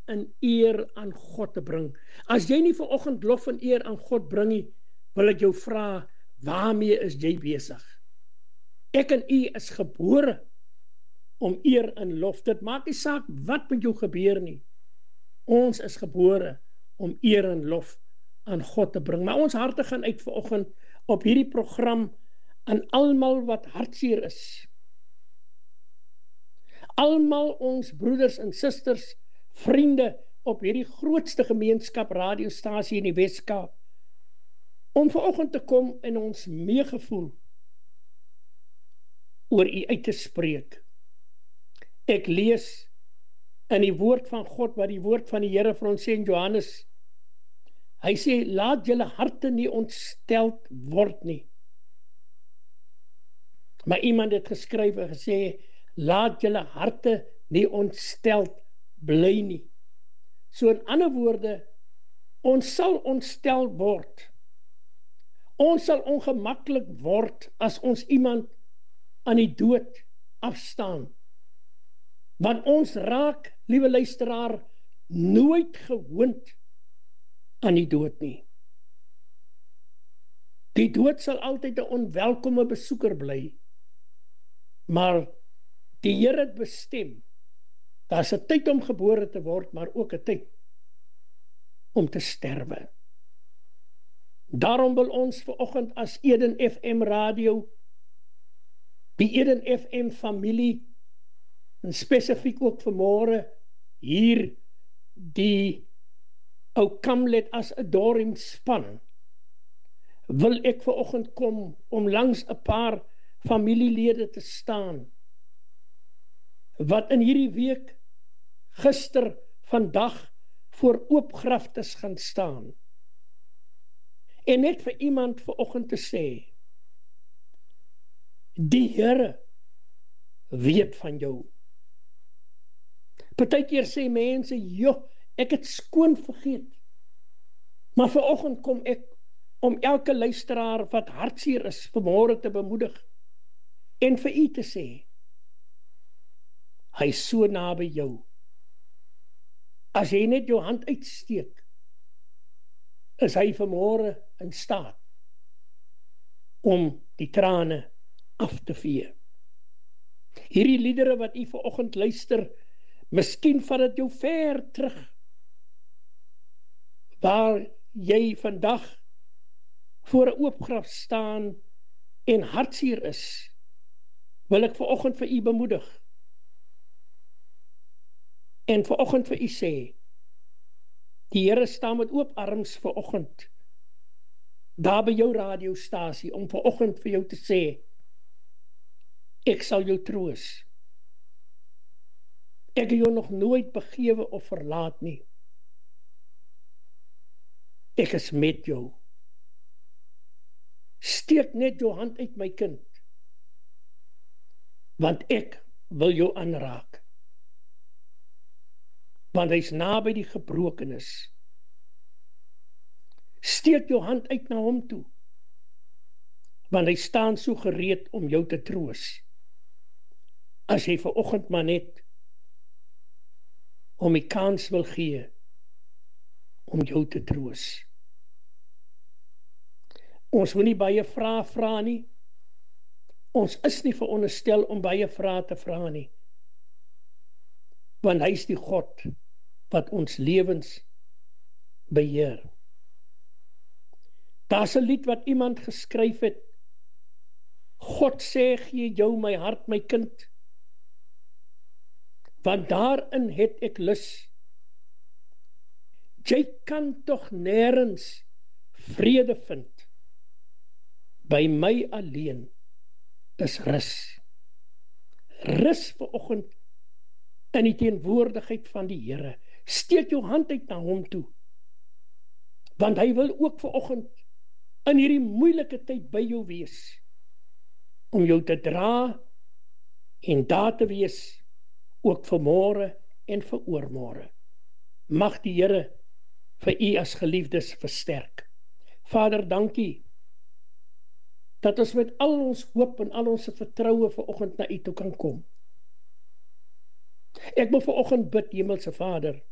in eer aan God te bring. As jy nie vanoggend lof en eer aan God bring nie, wil ek jou vra, waarmee is jy besig? Ek en u is gebore om eer en lof. Dit maak nie saak wat met jou gebeur nie. Ons is gebore om eer en lof aan God te bring. Maar ons harte gaan uit vanoggend op hierdie program aan almal wat hartseer is. Almal ons broeders en susters, vriende op hierdie grootste gemeenskap radiostasie in die Weskaap, om vanoggend te kom en ons meegevoel oor u uit te spreek. Ek lees in die woord van God, wat die woord van die Here vir ons sê in Johannes. Hy sê, laat julle harte nie ontsteld word nie. Maar iemand het geskryf en gesê, laat julle harte nie ontsteld bly nie. So in ander woorde, ons sal ontstel word. Ons sal ongemaklik word as ons iemand aan die dood afstaan. Want ons raak, liewe luisteraar, nooit gewoond aan die dood nie. Die dood sal altyd 'n onwelkome besoeker bly. Maar die Here het bestem, daar's 'n tyd om gebore te word, maar ook 'n tyd om te sterwe. Daarom wil ons vanoggend as Eden FM radio, die Eden FM familie, en spesifiek ook vanmôre hier die ou Kamlet as 'n Adoring span, wil ek vanoggend kom om langs 'n paar familielede te staan, wat in hierdie week, gister, vandag, voor oopgraftes gaan staan. En net vir iemand vanoggend te sê, die Here weet van jou. Partykeer sê mense, joh, ek het skoon vergeet. Maar vanoggend kom ek om elke luisteraar wat hartseer is, vanmôre te bemoedig, en vir u te sê, hy is so naby jou. As jy net jou hand uitsteek, is hy vanmôre in staat om die trane af te vee. Hierdie liedere wat u vanoggend luister, miskien vat dit jou ver terug, waar jy vandag voor 'n oopgraf staan en hartseer is, wil ek vanoggend vir u bemoedig. En vanoggend vir u sê, die Here staan met oop arms vanoggend, daar by jou radiostasie, om vanoggend vir jou te sê, ek sal jou troos. Ek het jou nog nooit begewe of verlaat nie. Ek is met jou. Steek net jou hand uit, my kind, want ek wil jou aanraak. Want hy is naby die gebrokenes. Steek jou hand uit na hom toe, want hy staan so gereed om jou te troos. As jy vanoggend maar net om die kans wil gee om jou te troos. Ons wil nie baie vrae vra nie. Ons is nie veronderstel om baie vrae te vra nie. Want hy is die God wat ons lewens beheer. Daar's 'n lied wat iemand geskryf het. God sê, gee jou my hart, my kind, want daarin het ek lus. Jy kan tog nêrens vrede vind. By my alleen is rus. Rus vanoggend in die teenwoordigheid van die Here. Steek jou hand uit na hom toe, want hy wil ook vanoggend in hierdie moeilike tyd by jou wees, om jou te dra en daar te wees, ook vanmôre en vir oormôre. Mag die Here vir u as geliefdes versterk. Vader, dankie dat ons met al ons hoop en al ons vertroue vanoggend na u toe kan kom. Ek wil vanoggend bid, Hemelse Vader,